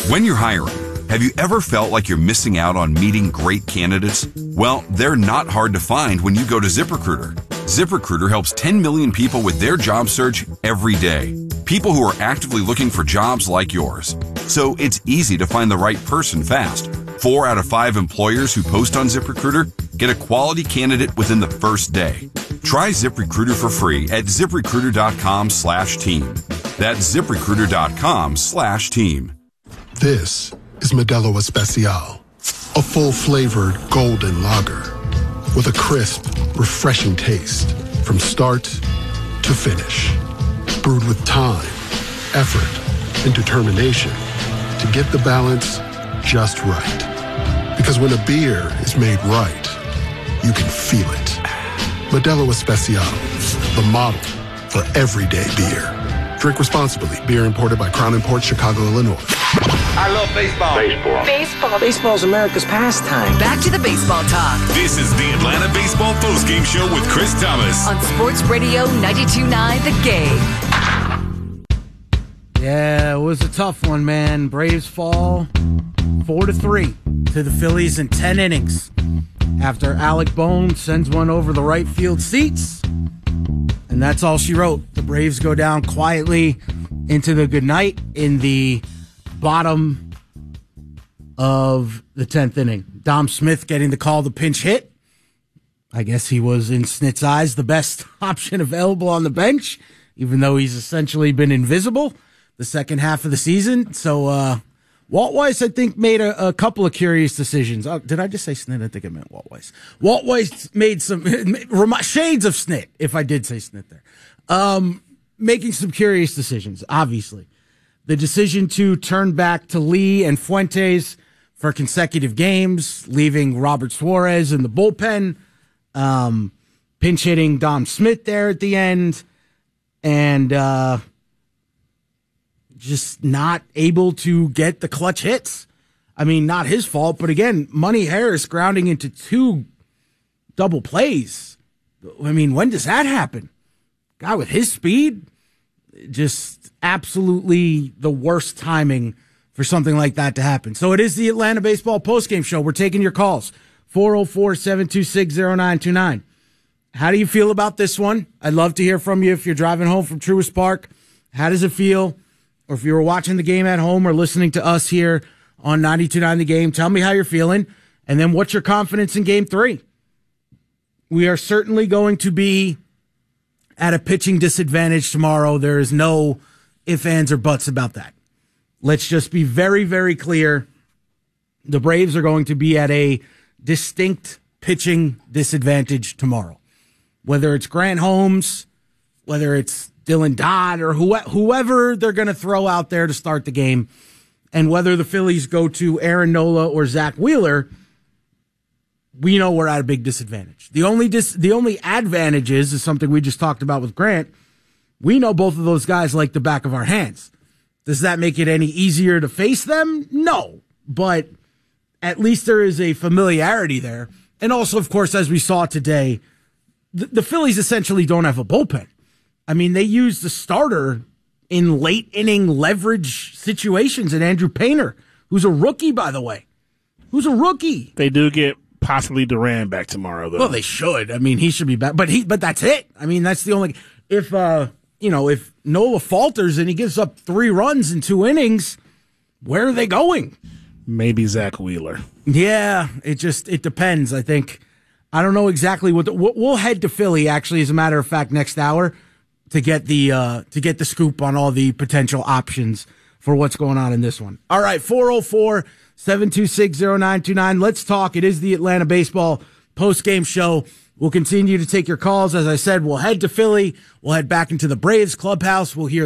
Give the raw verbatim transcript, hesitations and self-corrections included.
When you're hiring, have you ever felt like you're missing out on meeting great candidates? Well, they're not hard to find when you go to ZipRecruiter. ZipRecruiter helps ten million people with their job search every day. People who are actively looking for jobs like yours. So it's easy to find the right person fast. Four out of five employers who post on ZipRecruiter get a quality candidate within the first day. Try ZipRecruiter for free at ZipRecruiter.com slash team. That's ZipRecruiter.com slash team. This is Modelo Especial, a full-flavored golden lager with a crisp, refreshing taste from start to finish. Brewed with time, effort, and determination to get the balance just right. Because when a beer is made right, you can feel it. Modelo Especial, the model for everyday beer. Drink responsibly. Beer imported by Crown Imports, Chicago, Illinois. I love baseball. Baseball. Baseball. Baseball's America's pastime. Back to the baseball talk. This is the Atlanta Baseball Postgame Show with Chris Thomas. On Sports Radio ninety-two point nine The Game. Yeah, it was a tough one, man. Braves fall four to three to the Phillies in ten innings after Alec Bohm sends one over the right field seats. And that's all she wrote. The Braves go down quietly into the goodnight in the bottom of the tenth inning. Dom Smith getting the call to pinch hit. I guess he was, in Snit's eyes, the best option available on the bench, even though he's essentially been invisible the second half of the season. So uh, Walt Weiss, I think, made a, a couple of curious decisions. Oh, did I just say Snit? I think I meant Walt Weiss. Walt Weiss made some shades of Snit, if I did say Snit there. Um, making some curious decisions, obviously. The decision to turn back to Lee and Fuentes for consecutive games, leaving Robert Suarez in the bullpen, um, pinch hitting Dom Smith there at the end, and uh, just not able to get the clutch hits. I mean, not his fault, but again, Money Harris grounding into two double plays. I mean, when does that happen? Guy with his speed, just absolutely the worst timing for something like that to happen. So it is the Atlanta Baseball Postgame Show. We're taking your calls. four oh four, seven two six, oh nine two nine. How do you feel about this one? I'd love to hear from you if you're driving home from Truist Park. How does it feel? Or if you were watching the game at home or listening to us here on ninety-two point nine The Game, tell me how you're feeling. And then what's your confidence in game three? We are certainly going to be at a pitching disadvantage tomorrow. There is no ifs, ands, or buts about that. Let's just be very, very clear. The Braves are going to be at a distinct pitching disadvantage tomorrow. Whether it's Grant Holmes, whether it's Dylan Dodd, or who, whoever they're going to throw out there to start the game, and whether the Phillies go to Aaron Nola or Zach Wheeler, we know we're at a big disadvantage. The only dis, the only advantage is, is something we just talked about with Grant. We know both of those guys like the back of our hands. Does that make it any easier to face them? No. But at least there is a familiarity there. And also, of course, as we saw today, the, the Phillies essentially don't have a bullpen. I mean, they use the starter in late inning leverage situations in Andrew Painter, who's a rookie, by the way. Who's a rookie. They do get possibly Duran back tomorrow, though. Well, they should. I mean, he should be back. But he, but that's it. I mean, that's the only... If, uh, you know, if Nola falters and he gives up three runs in two innings, where are they going? Maybe Zach Wheeler. Yeah, it just, it depends, I think. I don't know exactly what... The, we'll head to Philly, actually, as a matter of fact, next hour to get the uh, to get the scoop on all the potential options for what's going on in this one. All right, four oh four, seven two six, oh nine two nine. Let's talk. It is the Atlanta Baseball Postgame Show. We'll continue to take your calls. As I said, we'll head to Philly. We'll head back into the Braves clubhouse. We'll hear